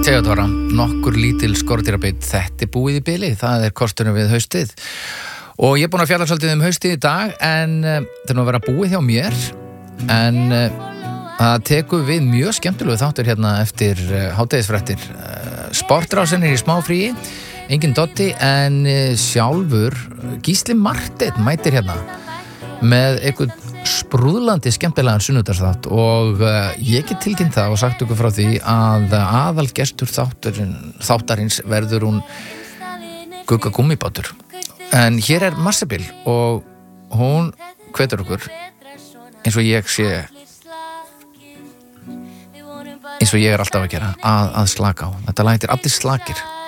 Theodora, nokkur lítil skordýrabit, þetta búið í bili, það kosturinn við haustið. Og ég búin að fjalla svolítið haustið í dag, en það nú að vera búið hjá mér, en það tekur við mjög skemmtilegu þáttur hérna eftir hádegisfréttir. Sportrásin í smá fríi, engin Dotti, en sjálfur Gísli Marteinn mætir hérna með einhvern sprúðlandi skemmtilegan sunnudagsþátt og ég get tilkynnt það og sagt ykkur frá því að aðalgestur þáttarins verður hún Gugga Gummibátur. En hér Marsebil og hún hvetur okkur eins og ég alltaf að gera að slaka á. Þetta lag heitir Allir slakir.